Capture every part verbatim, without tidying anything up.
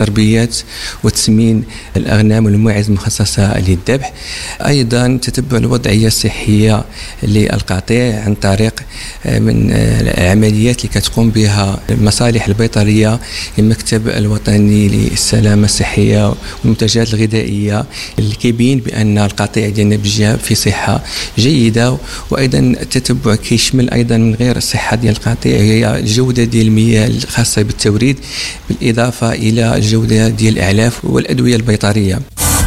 التربية وتسمين الأغنام والمواعز المخصصة للذبح. أيضا تتبع الوضعية الصحية للقطيع عن طريق من العمليات اللي كتقوم بها المصالح البيطرية، المكتب الوطني للسلامة الصحية والمنتجات الغذائية، اللي كيبين بأن القطيع ديالنا بجا في صحة جيدة. وأيضا التتبع كيشمل أيضا من غير الصحة ديال القطيع هي الجودة ديال المياه الخاصة بالتوريد، بالإضافة إلى الجودة ديال الأعلاف والأدوية البيطرية.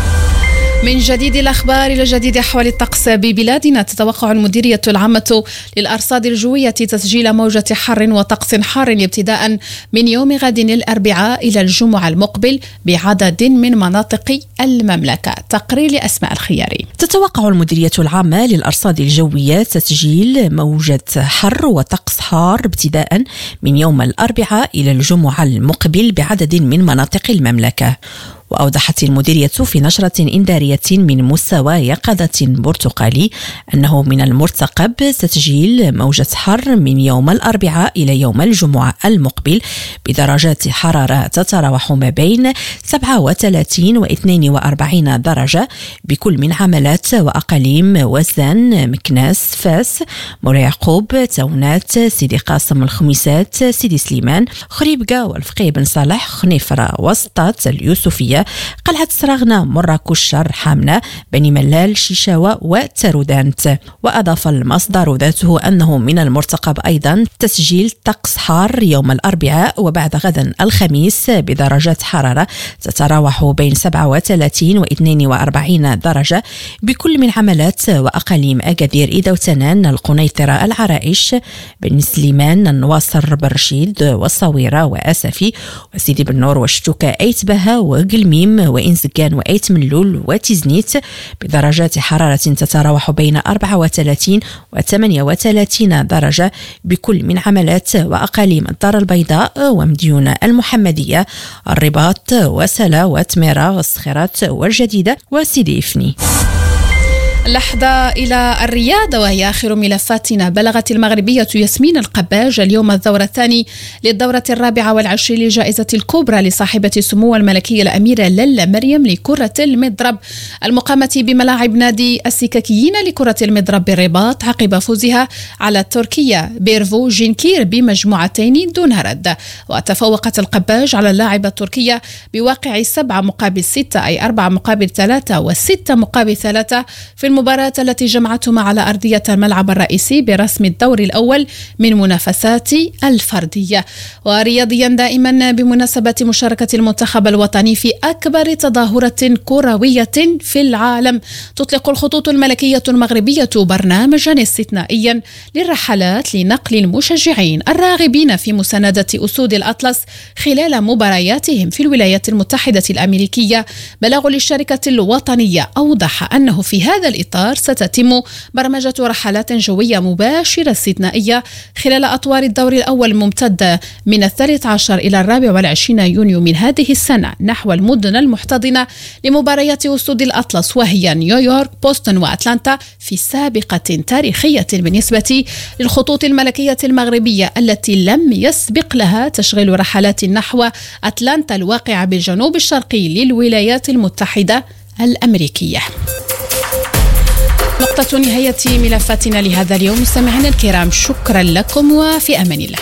من جديد الأخبار إلى جديد أحوال الطقس ببلادنا. تتوقع المديرية العامة للأرصاد الجوية تسجيل موجة حر وطقس حار ابتداء من يوم غد الأربعاء إلى الجمعة المقبل بعدد من مناطق المملكة. تقرير لأسماء الخياري. تتوقع المديرية العامة للأرصاد الجوية تسجيل موجة حر وطقس حار ابتداء من يوم الأربعاء إلى الجمعة المقبل بعدد من مناطق المملكة. وأوضحت المديرية في نشرة إنذارية من مستوى يقظة برتقالي أنه من المرتقب تسجيل موجة حر من يوم الأربعاء إلى يوم الجمعة المقبل بدرجات حرارة تتراوح ما بين سبعة وثلاثين واثنين وأربعين درجة بكل من عملات وأقاليم وزان، مكناس، فاس، مور يعقوب، تونات، سيدي قاسم، الخميسات، سيدي سليمان، خريبكا والفقيه بن صالح، خنيفرة، وسطات، اليوسفية، قلعة سراغنا، مراكش، حامنة، بني ملال، شيشاوة وتارودانت. وأضاف المصدر ذاته أنه من المرتقب أيضا تسجيل طقس حار يوم الأربعاء وبعد غدا الخميس بدرجات حرارة تتراوح بين سبعة وثلاثين واثنين وأربعين درجة بكل من عملات وأقاليم أكادير، إذا وتنان، القنيطرة، العرائش، بن سليمان، النواصر، برشيد والصويرة وأسفي وسيدي بن نور وشتوكة، أيتبها وقلميم وإنزكان وأيت ملول وتزنيت بدرجات حرارة تتراوح بين أربعة وثلاثين وثمانية وثلاثين درجة بكل من عملات وأقاليم الدار البيضاء ومديونة المحمدية، الرباط وسلا وتميرة والصخيرات والجديدة وسيدي إفني. لحظة إلى الرياضة وهي آخر ملفاتنا. بلغت المغربية ياسمين القباج اليوم الدور الثاني للدورة الرابعة والعشرين لجائزة الكبرى لصاحبة سمو الملكية الأميرة للا مريم لكرة المضرب المقامة بملاعب نادي السككيين لكرة المضرب بالرباط عقب فوزها على التركية بيرفو جينكير بمجموعتين دون رد. وتفوقت القباج على اللاعبة التركية بواقع سبعة مقابل ستة، أي أربعة مقابل ثلاثة وستة مقابل ثلاثة في المباراة التي جمعتهما على أرضية الملعب الرئيسي برسم الدور الأول من منافسات الفردية. ورياضيا دائما بمناسبة مشاركة المنتخب الوطني في أكبر تظاهرة كروية في العالم، تطلق الخطوط الملكية المغربية برنامجا استثنائيا للرحلات لنقل المشجعين الراغبين في مساندة أسود الأطلس خلال مبارياتهم في الولايات المتحدة الأمريكية. بلاغ للشركة الوطنية أوضح أنه في هذا الإطار ستتم برمجة رحلات جوية مباشرة استثنائية خلال أطوار الدور الأول الممتدة من الثالث عشر إلى الرابع والعشرين يونيو من هذه السنة نحو المدن المحتضنة لمباريات أسود الأطلس، وهي نيويورك، بوسطن وأتلانتا، في سابقة تاريخية بالنسبة للخطوط الملكية المغربية التي لم يسبق لها تشغيل رحلات نحو أتلانتا الواقعة بالجنوب الشرقي للولايات المتحدة الأمريكية. نقطة نهاية ملفاتنا لهذا اليوم. مستمعينا الكرام، شكرا لكم وفي أمان الله.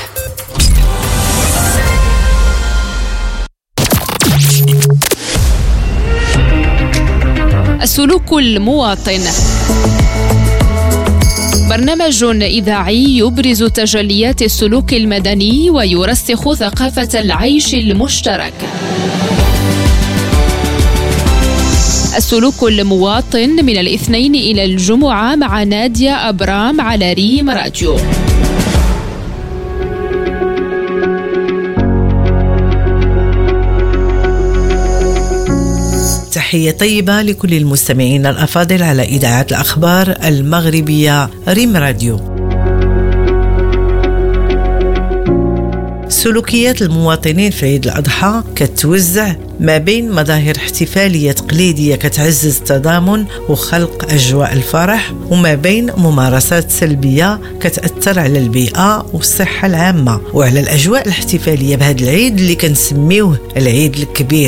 السلوك المواطن، برنامج إذاعي يبرز تجليات السلوك المدني ويرسخ ثقافة العيش المشترك. السلوك المواطن من الاثنين إلى الجمعة مع نادية أبرام على ريم راديو. تحية طيبة لكل المستمعين الأفاضل على إذاعة الأخبار المغربية ريم راديو. سلوكيات المواطنين في عيد الأضحى كتوزع ما بين مظاهر احتفالية تقليدية كتعزز التضامن وخلق أجواء الفرح، وما بين ممارسات سلبية كتأثر على البيئة والصحة العامة وعلى الأجواء الاحتفالية بهذا العيد اللي كنسميوه العيد الكبير.